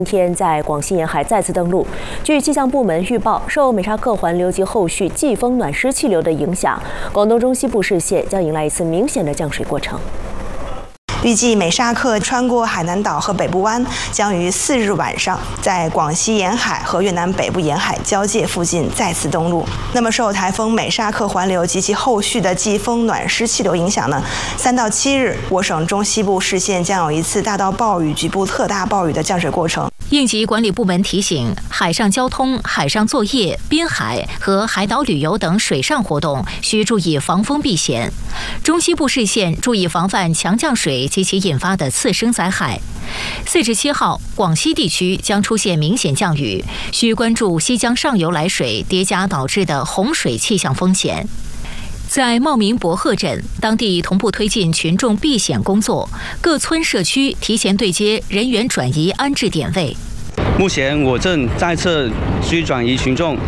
今天在广西沿海再次登陆。据气象部门预报，受美沙克环流及后续季风暖湿气流的影响，广东中西部市县将迎来一次明显的降水过程。 预计美沙克穿过海南岛和北部湾，将于4日晚上在广西沿海和越南北部沿海交界附近再次登陆。那么，受台风美沙克环流及其后续的季风暖湿气流影响呢，3到7日，我省中西部市县将有一次大到暴雨、局部特大暴雨的降水过程。 应急管理部门提醒，海上交通、海上作业、滨海和海岛旅游等水上活动需注意防风避险。中西部市县注意防范强降水及其引发的次生灾害。4至7号，广西地区将出现明显降雨，需关注西江上游来水叠加导致的洪水气象风险。 在茂名博贺镇，当地同步推进群众避险工作，各村社区提前对接人员转移安置点位。 目前我镇在册需转移群众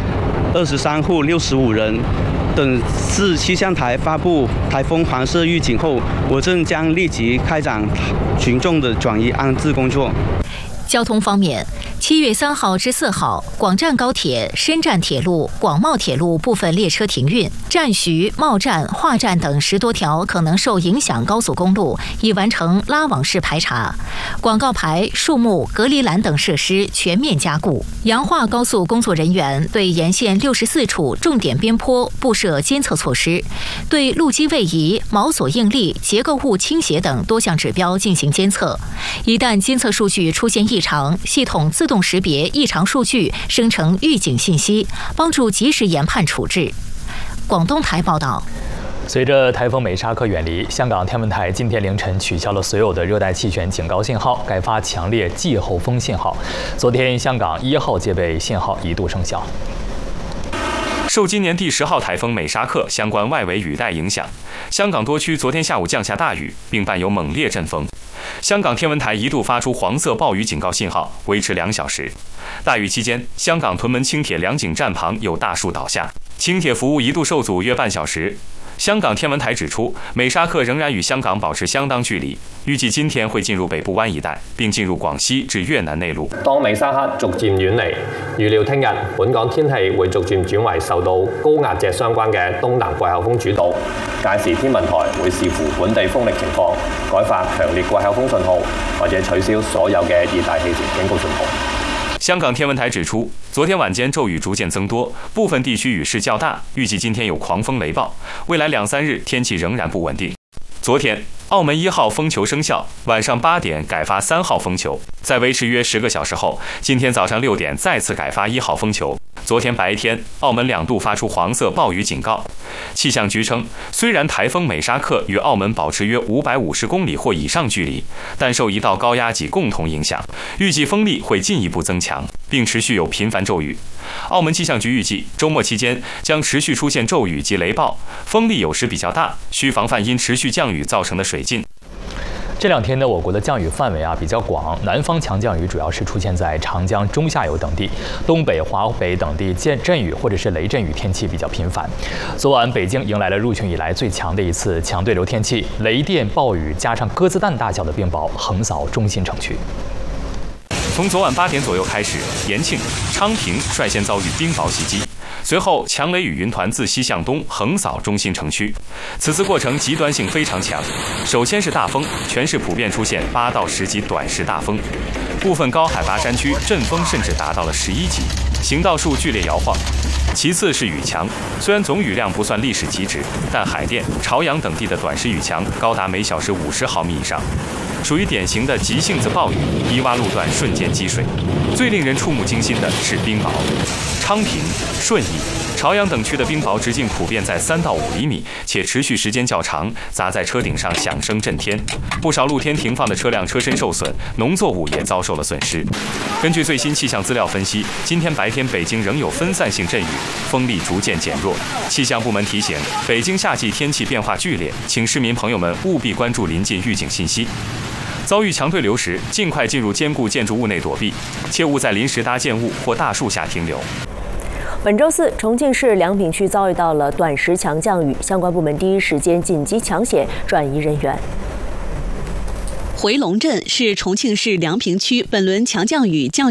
23户65人，等市气象台发布台风黄色预警后，我镇将立即开展群众的转移安置工作。 交通方面，7月3号至4号，广湛高铁、深湛铁路、广茂铁路部分列车停运，湛徐、茂湛、化湛等10多条可能受影响高速公路已完成拉网式排查，广告牌、树木、隔离栏等设施全面加固。洋化高速工作人员对沿线64处重点边坡布设监测措施，对路基位移、锚索应力、结构物倾斜等多项指标进行监测。一旦监测数据出现异常，系统自动识别异常数据，生成预警信息，帮助及时研判处置。广东台报道。 随着台风美沙克远离，香港天文台今天凌晨取消了所有的热带气旋警告信号，改发强烈季候风信号。昨天，香港1号戒备信号一度生效。 受今年第10号台风美沙克相关外围雨带影响，香港多区昨天下午降下大雨，并伴有猛烈阵风。香港天文台一度发出黄色暴雨警告信号，维持2小时。大雨期间，香港屯门轻铁良景站旁有大树倒下，轻铁服务一度受阻约半小时。 香港天文台指出，美沙克仍然与香港保持相当距離，預計今天會進入北部灣一帶，並進入廣西至越南內陸。 當美沙克逐漸遠離，預料聽日本港天氣會逐漸轉為受到高壓脊相關嘅東南季候風主導，屆時天文台會視乎本地風力情況，改發強烈季候風信號，或者取消所有嘅熱帶氣旋警告信號。 香港天文台指出，昨天晚间骤雨逐渐增多，部分地区雨势较大，预计今天有狂风雷暴。未来2、3日天气仍然不稳定。昨天，澳门1号风球生效，晚上8点改发3号风球，在维持约10个小时后，今天早上6点再次改发1号风球。昨天白天，澳门2度发出黄色暴雨警告。气象局称，虽然台风美沙克与澳门保持约550公里或以上距离，但受一道高压脊共同影响，预计风力会进一步增强，并持续有频繁骤雨。澳门气象局预计，周末期间将持续出现骤雨及雷暴，风力有时比较大，需防范因持续降雨造成的水浸。 这2天呢，我国的降雨范围比较广，南方强降雨主要是出现在长江中下游等地，东北、华北等地阵雨或者是雷阵雨天气比较频繁。昨晚北京迎来了入汛以来最强的一次强对流天气，雷电、暴雨加上鸽子蛋大小的冰雹横扫中心城区。 从昨晚8点左右开始，延庆、昌平率先遭遇冰雹袭击，随后强雷雨云团自西向东横扫中心城区。此次过程极端性非常强，首先是大风，全市普遍出现8到10级短时大风，部分高海拔山区阵风甚至达到了11级，行道树剧烈摇晃。其次是雨强，虽然总雨量不算历史极值，但海淀、朝阳等地的短时雨强高达每小时50毫米以上。 属于典型的急性子暴雨，低洼路段瞬间积水。最令人触目惊心的是冰雹，昌平、顺义、朝阳等区的冰雹直径普遍在3到5厘米，且持续时间较长，砸在车顶上响声震天。不少露天停放的车辆车身受损，农作物也遭受了损失。根据最新气象资料分析，今天白天北京仍有分散性阵雨，风力逐渐减弱。气象部门提醒，北京夏季天气变化剧烈，请市民朋友们务必关注临近预警信息。 遭遇强对流时，尽快进入坚固建筑物内躲避，切勿在临时搭建物或大树下停留。 本周4，重庆市良品区遭遇到了短时强降雨，相关部门第一时间紧急抢险转移人员。 回龙镇是重庆市良平区本轮强降雨降雨